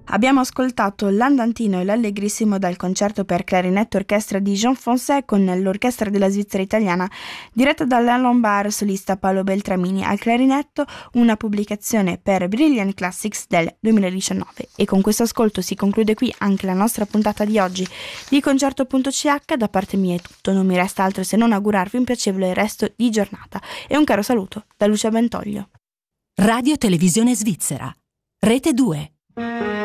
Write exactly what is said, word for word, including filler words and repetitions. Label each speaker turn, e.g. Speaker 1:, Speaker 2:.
Speaker 1: Abbiamo ascoltato l'Andantino e l'Allegrissimo dal concerto per clarinetto e orchestra di Jean Foncé con l'Orchestra della Svizzera Italiana, diretta dalla Lombard, solista Paolo Beltramini al clarinetto, una pubblicazione per Brilliant Classics del duemiladiciannove. E con questo ascolto si conclude qui anche la nostra puntata di oggi di Concerto punto c h. Da parte mia è tutto, non mi resta altro se non augurarvi un piacevole resto di giornata e un caro saluto da Lucia Bentoglio.
Speaker 2: Radio Televisione Svizzera, Rete due.